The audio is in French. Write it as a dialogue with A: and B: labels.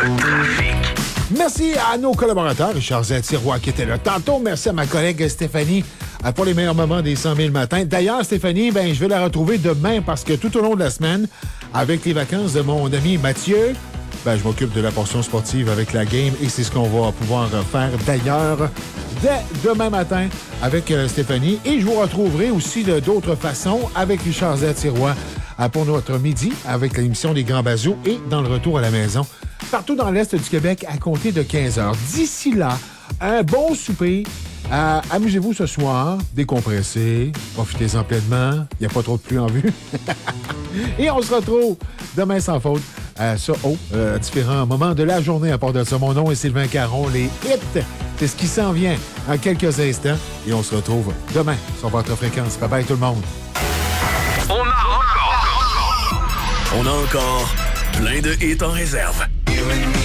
A: Le trafic.
B: Merci à nos collaborateurs, Richard Zatirois qui était là tantôt. Merci à ma collègue Stéphanie pour les meilleurs moments des 100 000 matins. D'ailleurs, Stéphanie, je vais la retrouver demain parce que tout au long de la semaine, avec les vacances de mon ami Mathieu, je m'occupe de la portion sportive avec la game et c'est ce qu'on va pouvoir faire d'ailleurs dès demain matin avec Stéphanie. Et je vous retrouverai aussi de d'autres façons avec Richard Zatirois pour notre midi avec l'émission des Grands Bazous et dans le retour à la maison partout dans l'Est du Québec à compter de 15h. D'ici là, un bon souper. Amusez-vous ce soir, décompressez, profitez-en pleinement. Il n'y a pas trop de pluie en vue. Et on se retrouve demain sans faute à différents moments de la journée. À part de ça, mon nom est Sylvain Caron. Les hits, c'est ce qui s'en vient en quelques instants. Et on se retrouve demain sur votre fréquence. Bye bye tout le monde.
A: On a encore plein de hits en réserve.